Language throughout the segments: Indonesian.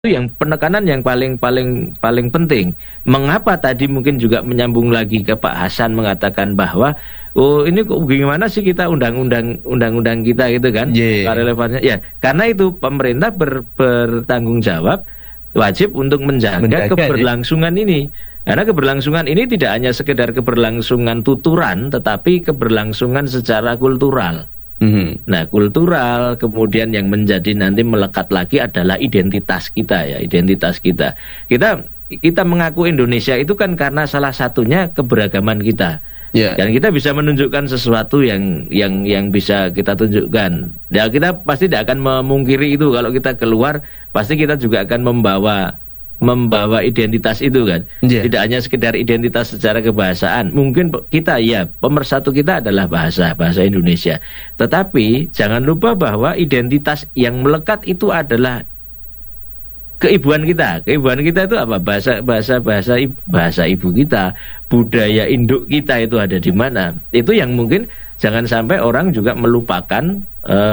itu yang penekanan yang paling paling paling penting. Mengapa tadi mungkin juga menyambung lagi ke Pak Hasan mengatakan bahwa oh ini kok gimana sih kita undang-undang kita gitu kan? Apa Ye. relevansinya? Ya, karena itu pemerintah bertanggung jawab wajib untuk menjaga Menjaga ya. keberlangsungan ini. Karena keberlangsungan ini tidak hanya sekedar keberlangsungan tuturan, tetapi keberlangsungan secara kultural. Mhm. Nah, kultural kemudian yang menjadi nanti melekat lagi adalah identitas kita ya, identitas kita. Kita mengaku Indonesia itu kan karena salah satunya keberagaman kita. Ya. Dan kita bisa menunjukkan sesuatu yang bisa kita tunjukkan. Ya, kita pasti tidak akan memungkiri itu kalau kita keluar, pasti kita juga akan membawa identitas itu kan. Ya. Tidak hanya sekedar identitas secara kebahasaan. Mungkin kita ya pemersatu kita adalah bahasa Indonesia. Tetapi jangan lupa bahwa identitas yang melekat itu adalah keibuan kita. Keibuan kita itu apa? Bahasa ibu kita, budaya induk kita itu ada di mana. Itu yang mungkin jangan sampai orang juga melupakan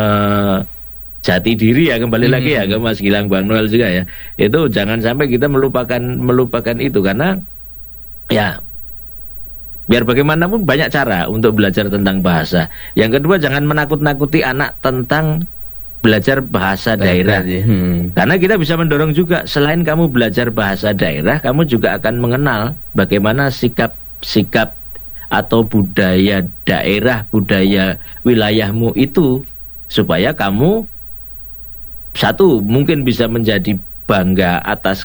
jati diri ya, kembali lagi ya ke Mas Gilang, Bang Noel juga ya. Itu jangan sampai kita melupakan itu, karena ya biar bagaimanapun banyak cara untuk belajar tentang bahasa. Yang kedua, jangan menakut-nakuti anak tentang belajar bahasa daerah. Karena kita bisa mendorong juga, selain kamu belajar bahasa daerah, kamu juga akan mengenal bagaimana sikap atau budaya daerah, budaya wilayahmu itu, supaya kamu satu mungkin bisa menjadi bangga atas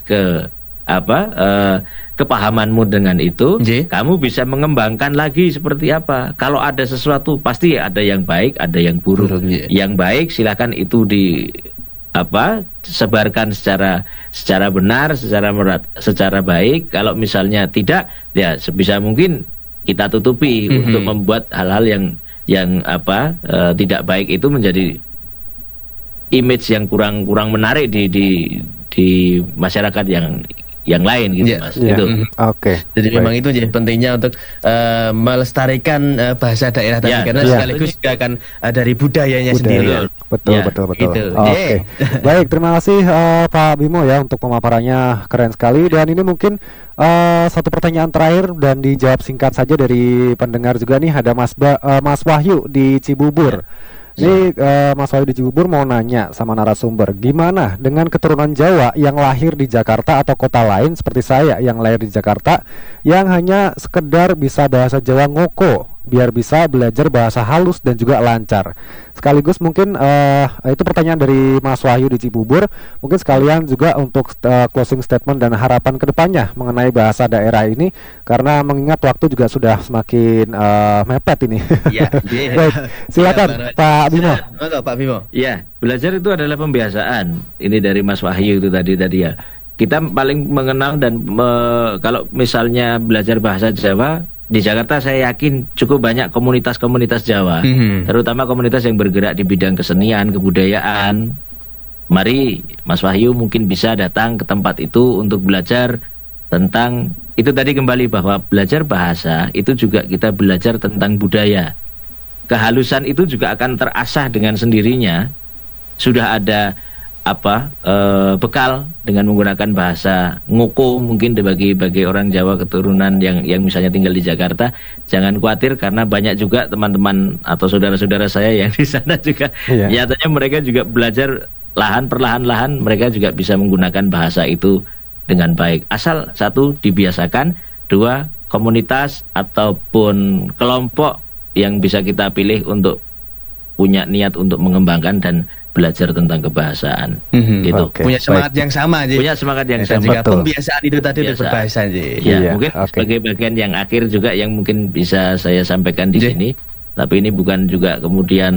kepahamanmu dengan itu. Kamu bisa mengembangkan lagi seperti apa. Kalau ada sesuatu pasti ada yang baik, ada yang buruk. Yang baik silakan itu sebarkan secara benar, secara baik. Kalau misalnya tidak, ya sebisa mungkin kita tutupi untuk membuat hal-hal yang tidak baik itu menjadi image yang kurang menarik di masyarakat yang lain gitu, Mas. Gitu. Oke. Jadi memang itu jadi pentingnya untuk melestarikan bahasa daerah tadi, karena sekaligus juga akan dari budayanya sendiri. Betul. Gitu. Oke. Baik, terima kasih Pak Bimo ya untuk pemaparannya, keren sekali. Dan ini mungkin satu pertanyaan terakhir dan dijawab singkat saja dari pendengar juga nih. Ada Mas Wahyu di Cibubur. Ini Mas Wahyu di Cibubur mau nanya sama narasumber, gimana dengan keturunan Jawa yang lahir di Jakarta atau kota lain seperti saya yang lahir di Jakarta, yang hanya sekedar bisa bahasa Jawa ngoko biar bisa belajar bahasa halus dan juga lancar. Sekaligus mungkin itu pertanyaan dari Mas Wahyu di Cibubur. Mungkin sekalian juga untuk closing statement dan harapan kedepannya mengenai bahasa daerah ini, karena mengingat waktu juga sudah semakin mepet ini. Baik, silakan Pak Bimo. Pak Bimo. Ya, belajar itu adalah pembiasaan. Ini dari Mas Wahyu itu tadi ya. Kita paling mengenal dan kalau misalnya belajar bahasa Jawa di Jakarta, saya yakin cukup banyak komunitas-komunitas Jawa, terutama komunitas yang bergerak di bidang kesenian, kebudayaan. Mari Mas Wahyu mungkin bisa datang ke tempat itu untuk belajar tentang itu tadi, kembali bahwa belajar bahasa itu juga kita belajar tentang budaya. Kehalusan itu juga akan terasah dengan sendirinya. Sudah ada bekal dengan menggunakan bahasa ngoko mungkin bagi orang Jawa keturunan yang misalnya tinggal di Jakarta. Jangan khawatir, karena banyak juga teman-teman atau saudara-saudara saya yang di sana juga nyatanya mereka juga belajar perlahan-lahan mereka juga bisa menggunakan bahasa itu dengan baik. Asal satu, dibiasakan; dua, komunitas ataupun kelompok yang bisa kita pilih untuk punya niat untuk mengembangkan dan belajar tentang kebahasaan. Gitu. Punya semangat yang sama, punya semangat yang sama. Juga pembiasaan itu tadi untuk berbahasa. Mungkin sebagai bagian yang akhir juga yang mungkin bisa saya sampaikan di sini. Tapi ini bukan juga kemudian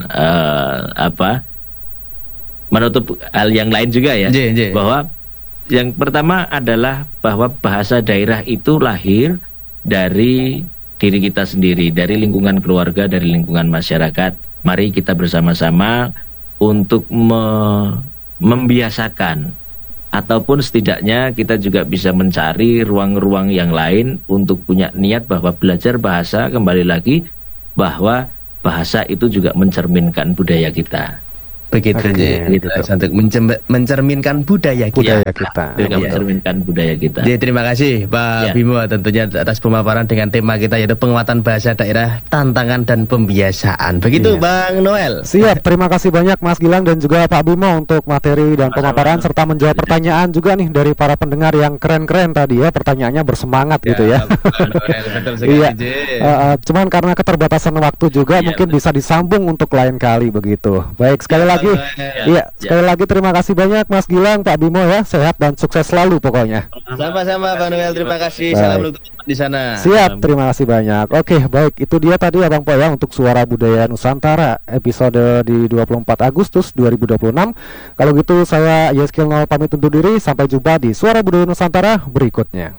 menutup hal yang lain juga ya. Bahwa yang pertama adalah bahwa bahasa daerah itu lahir dari diri kita sendiri, dari lingkungan keluarga, dari lingkungan masyarakat. Mari kita bersama-sama untuk membiasakan, ataupun setidaknya kita juga bisa mencari ruang-ruang yang lain untuk punya niat bahwa belajar bahasa, kembali lagi bahwa bahasa itu juga mencerminkan budaya kita. Begitu Oke, gitu. gitu. Untuk mencerminkan budaya kita. Budaya kita. Juga Iya. mencerminkan budaya kita. Jadi terima kasih Pak Ya. Bimo tentunya atas pemaparan dengan tema kita yaitu penguatan bahasa daerah, tantangan dan pembiasaan. Begitu Iya. Bang Noel. Siap, terima kasih banyak Mas Gilang dan juga Pak Bimo untuk materi dan pemaparan serta menjawab pertanyaan juga nih dari para pendengar yang keren-keren tadi ya, pertanyaannya bersemangat gitu ya. Bang Noel, betul sekali. Iya. J. Cuman karena keterbatasan waktu juga Iya, mungkin bisa disambung untuk lain kali begitu. Baik, sekali lagi. Ya, Iya, sekali lagi terima kasih banyak Mas Gilang, Pak Bimo ya. Sehat dan sukses selalu pokoknya. Sama-sama Bang Noel, terima kasih. Baik. Salam untuk teman di sana. Siap, terima kasih banyak. Oke, baik, itu dia tadi Abang Po ya untuk Suara Budaya Nusantara episode di 24 Agustus 2026. Kalau gitu saya Yeskil Nol pamit undur diri, sampai jumpa di Suara Budaya Nusantara berikutnya.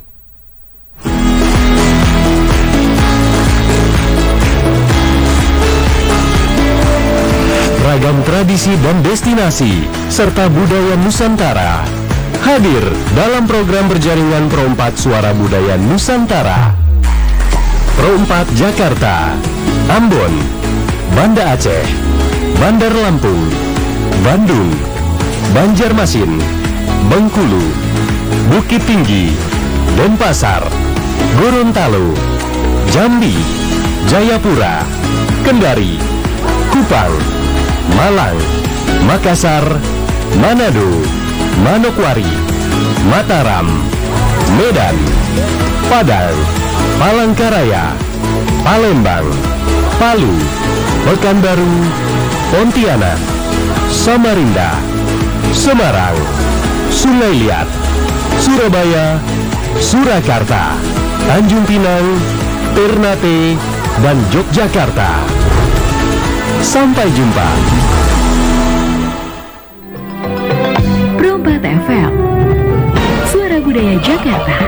Ragam tradisi dan destinasi serta budaya Nusantara hadir dalam program berjaringan Pro 4 Suara Budaya Nusantara. Pro 4 Jakarta, Ambon, Banda Aceh, Bandar Lampung, Bandung, Banjarmasin, Bengkulu, Bukit Tinggi, Denpasar, Gorontalo, Jambi, Jayapura, Kendari, Kupang, Malang, Makassar, Manado, Manokwari, Mataram, Medan, Padang, Palangkaraya, Palembang, Palu, Pekanbaru, Pontianak, Samarinda, Semarang, Sungai Liat, Surabaya, Surakarta, Tanjung Pinang, Ternate, dan Yogyakarta. Sampai jumpa. Pro 4 FM, Suara Budaya Jakarta.